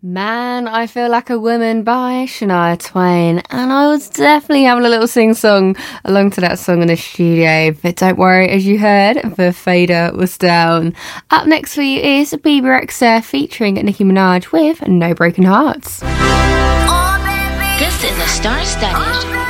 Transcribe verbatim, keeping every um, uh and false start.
Man, I Feel Like a Woman by Shania Twain. And I was definitely having a little sing-song along to that song in the studio. But don't worry, as you heard, the fader was down. Up next for you is Bebe Rexha featuring Nicki Minaj with No Broken Hearts. This is a star-studded